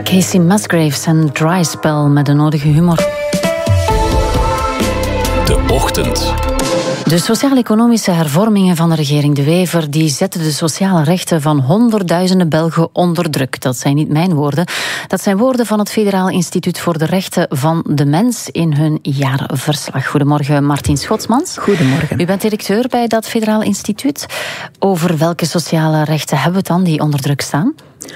Casey Musgraves en Dry Spell met de nodige humor. De Ochtend. De sociaal-economische hervormingen van de regering De Wever die zetten de sociale rechten van honderdduizenden Belgen onder druk. Dat zijn niet mijn woorden. Dat zijn woorden van het Federaal Instituut voor de Rechten van de Mens in hun jaarverslag. Goedemorgen, Martien Schotsmans. Goedemorgen. U bent directeur bij dat Federaal Instituut. Over welke sociale rechten hebben we het dan die onder druk staan?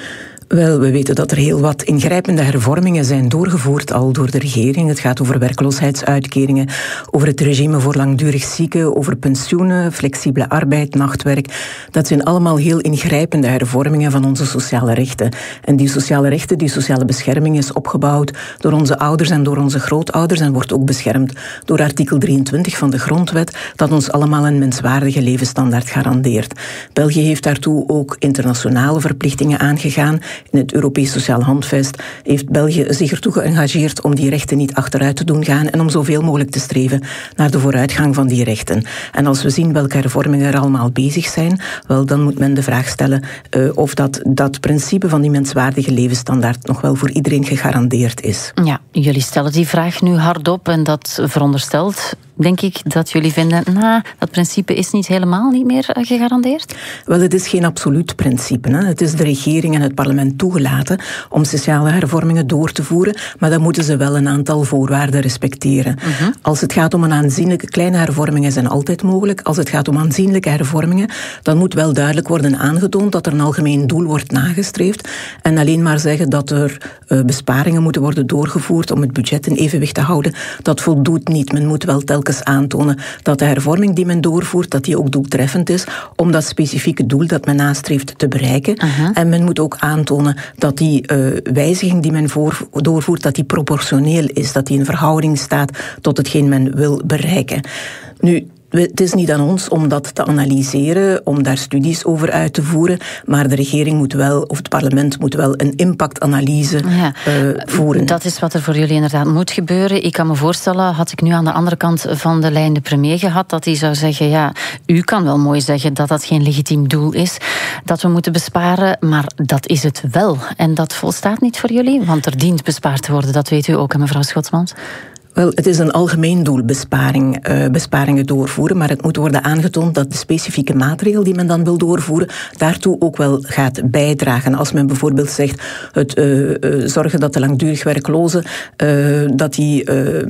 Wel, we weten dat er heel wat ingrijpende hervormingen zijn doorgevoerd al door de regering. Het gaat over werkloosheidsuitkeringen, over het regime voor langdurig zieken, over pensioenen, flexibele arbeid, nachtwerk. Dat zijn allemaal heel ingrijpende hervormingen van onze sociale rechten. En die sociale rechten, die sociale bescherming is opgebouwd door onze ouders en door onze grootouders en wordt ook beschermd door artikel 23 van de Grondwet, dat ons allemaal een menswaardige levensstandaard garandeert. België heeft daartoe ook internationale verplichtingen aangegaan. In het Europees Sociaal Handvest heeft België zich ertoe geëngageerd om die rechten niet achteruit te doen gaan en om zoveel mogelijk te streven naar de vooruitgang van die rechten. En als we zien welke hervormingen er allemaal bezig zijn, wel, dan moet men de vraag stellen of dat principe van die menswaardige levensstandaard nog wel voor iedereen gegarandeerd is. Ja, jullie stellen die vraag nu hardop en dat veronderstelt, denk ik, dat jullie vinden, dat principe is niet meer gegarandeerd? Wel, het is geen absoluut principe. Hè. Het is de regering en het parlement toegelaten om sociale hervormingen door te voeren, maar dan moeten ze wel een aantal voorwaarden respecteren. Uh-huh. Als het gaat om een aanzienlijke, kleine hervormingen zijn altijd mogelijk. Als het gaat om aanzienlijke hervormingen, dan moet wel duidelijk worden aangetoond dat er een algemeen doel wordt nagestreefd en alleen maar zeggen dat er besparingen moeten worden doorgevoerd om het budget in evenwicht te houden, dat voldoet niet. Men moet wel telkens aantonen dat de hervorming die men doorvoert, dat die ook doeltreffend is om dat specifieke doel dat men nastreeft te bereiken. Uh-huh. En men moet ook aantonen dat die wijziging die men doorvoert, dat die proportioneel is, dat die in verhouding staat tot hetgeen men wil bereiken. Nu, het is niet aan ons om dat te analyseren, om daar studies over uit te voeren, maar de regering moet wel, of het parlement moet wel een impactanalyse voeren. Dat is wat er voor jullie inderdaad moet gebeuren. Ik kan me voorstellen, had ik nu aan de andere kant van de lijn de premier gehad, dat hij zou zeggen, u kan wel mooi zeggen dat dat geen legitiem doel is, dat we moeten besparen, maar dat is het wel. En dat volstaat niet voor jullie, want er dient bespaard te worden, dat weet u ook, mevrouw Schotsmans. Wel, het is een algemeen doel besparingen doorvoeren, maar het moet worden aangetoond dat de specifieke maatregel die men dan wil doorvoeren, daartoe ook wel gaat bijdragen. Als men bijvoorbeeld zegt, zorgen dat de langdurig werklozen, dat die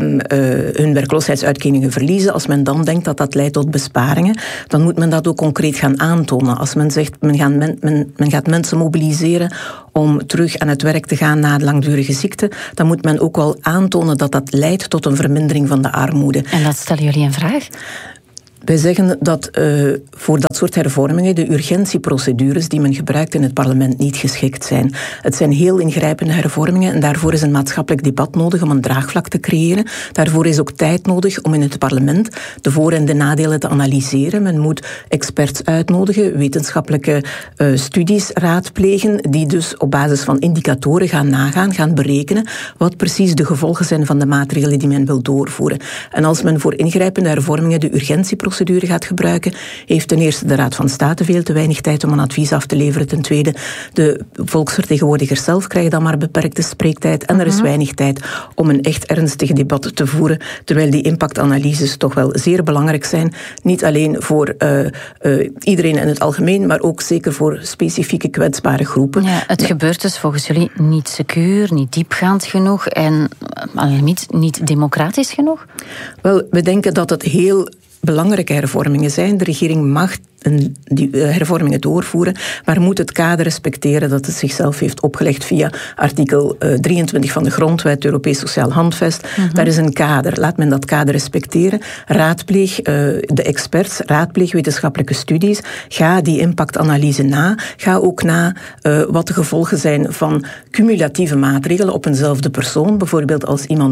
hun werkloosheidsuitkeringen verliezen, als men dan denkt dat dat leidt tot besparingen, dan moet men dat ook concreet gaan aantonen. Als men zegt, men gaat mensen mobiliseren om terug aan het werk te gaan na de langdurige ziekte, dan moet men ook wel aantonen dat dat leidt tot een vermindering van de armoede. En dat stellen jullie een vraag? Wij zeggen dat voor dat soort hervormingen de urgentieprocedures die men gebruikt in het parlement niet geschikt zijn. Het zijn heel ingrijpende hervormingen en daarvoor is een maatschappelijk debat nodig om een draagvlak te creëren. Daarvoor is ook tijd nodig om in het parlement de voor- en de nadelen te analyseren. Men moet experts uitnodigen, wetenschappelijke studies raadplegen, die dus op basis van indicatoren gaan nagaan, gaan berekenen wat precies de gevolgen zijn van de maatregelen die men wil doorvoeren. En als men voor ingrijpende hervormingen de urgentieprocedure gaat gebruiken, heeft ten eerste de Raad van State veel te weinig tijd om een advies af te leveren. Ten tweede, de volksvertegenwoordigers zelf krijgen dan maar beperkte spreektijd en er is weinig tijd om een echt ernstig debat te voeren, terwijl die impactanalyses toch wel zeer belangrijk zijn. Niet alleen voor iedereen in het algemeen, maar ook zeker voor specifieke kwetsbare groepen. Ja, het gebeurt dus volgens jullie niet secuur, niet diepgaand genoeg en niet democratisch genoeg? Wel, we denken dat het heel belangrijke hervormingen zijn. De regering mag die hervormingen doorvoeren, maar moet het kader respecteren dat het zichzelf heeft opgelegd via artikel 23 van de Grondwet, Europees Sociaal Handvest. Uh-huh. Daar is een kader. Laat men dat kader respecteren. Raadpleeg de experts, raadpleeg wetenschappelijke studies. Ga die impactanalyse na. Ga ook na wat de gevolgen zijn van cumulatieve maatregelen op eenzelfde persoon. Bijvoorbeeld als iemand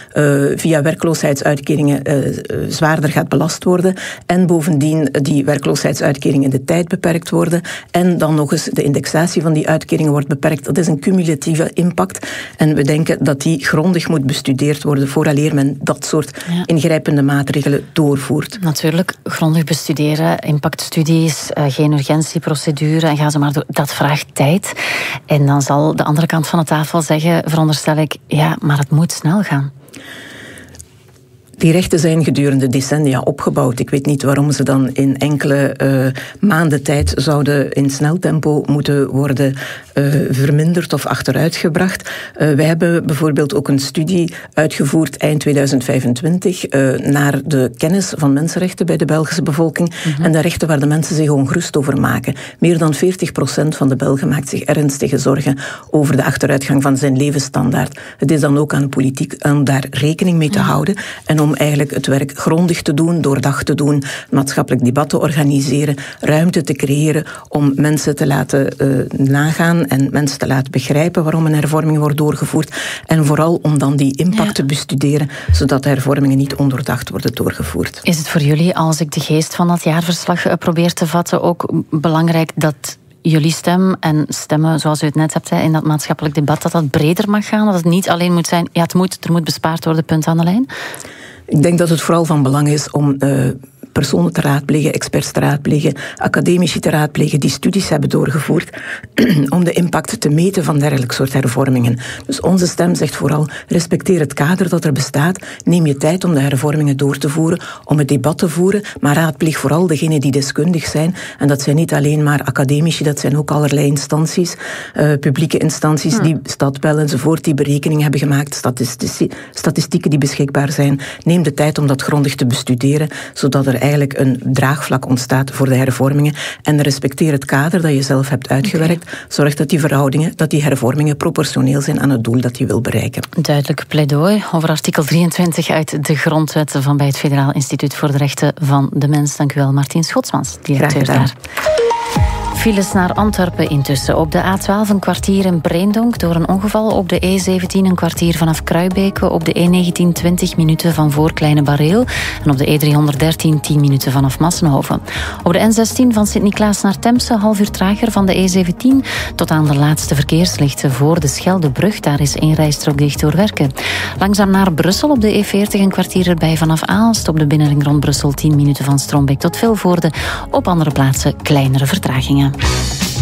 via werkloosheidsuitkeringen zwaarder gaat belast worden en bovendien die werkloosheidsuitkeringen werkloosheidsuitkering in de tijd beperkt worden en dan nog eens de indexatie van die uitkeringen wordt beperkt. Dat is een cumulatieve impact en we denken dat die grondig moet bestudeerd worden vooraleer men dat soort ingrijpende maatregelen doorvoert. Natuurlijk, grondig bestuderen, impactstudies, geen urgentieprocedure en ga zo maar door. Dat vraagt tijd. En dan zal de andere kant van de tafel zeggen, veronderstel ik, ja, maar het moet snel gaan. Die rechten zijn gedurende decennia opgebouwd. Ik weet niet waarom ze dan in enkele maanden tijd zouden in snel tempo moeten worden verminderd of achteruitgebracht. Wij hebben bijvoorbeeld ook een studie uitgevoerd eind 2025 naar de kennis van mensenrechten bij de Belgische bevolking en de rechten waar de mensen zich ongerust over maken. Meer dan 40% van de Belgen maakt zich ernstige zorgen over de achteruitgang van zijn levensstandaard. Het is dan ook aan de politiek om daar rekening mee te houden en om eigenlijk het werk grondig te doen, doordacht te doen, maatschappelijk debat te organiseren, ruimte te creëren om mensen te laten nagaan en mensen te laten begrijpen waarom een hervorming wordt doorgevoerd en vooral om dan die impact te bestuderen, zodat de hervormingen niet ondoordacht worden doorgevoerd. Is het voor jullie, als ik de geest van dat jaarverslag probeer te vatten, ook belangrijk dat jullie stem en stemmen, zoals u het net hebt, in dat maatschappelijk debat, dat dat breder mag gaan? Dat het niet alleen moet zijn, ja, er moet bespaard worden, punt aan de lijn? Ik denk dat het vooral van belang is om personen te raadplegen, experts te raadplegen, academici te raadplegen die studies hebben doorgevoerd om de impact te meten van dergelijke soort hervormingen. Dus onze stem zegt vooral, respecteer het kader dat er bestaat, neem je tijd om de hervormingen door te voeren, om het debat te voeren, maar raadpleeg vooral degenen die deskundig zijn. En dat zijn niet alleen maar academici, dat zijn ook allerlei instanties, publieke instanties, die Stadbel enzovoort, die berekeningen hebben gemaakt, statistieken die beschikbaar zijn. Neem de tijd om dat grondig te bestuderen, zodat er eigenlijk een draagvlak ontstaat voor de hervormingen en respecteer het kader dat je zelf hebt uitgewerkt. Zorg dat die verhoudingen, dat die hervormingen proportioneel zijn aan het doel dat je wil bereiken. Duidelijk pleidooi over artikel 23 uit de grondwet van bij het Federaal Instituut voor de Rechten van de Mens. Dank u wel, Martien Schotsmans, directeur daar. Files naar Antwerpen intussen. Op de A12 een kwartier in Breendonk door een ongeval. Op de E17 een kwartier vanaf Kruibeke. Op de E19 20 minuten van voor Kleine Bareel. En op de E313 10 minuten vanaf Massenhoven. Op de N16 van Sint-Niklaas naar Temse, half uur trager van de E17 tot aan de laatste verkeerslichten voor de Scheldebrug. Daar is één rijstrook dicht door werken. Langzaam naar Brussel op de E40 een kwartier erbij vanaf Aalst. Op de binnenring rond Brussel 10 minuten van Strombeek tot Vilvoorde. Op andere plaatsen kleinere vertragingen.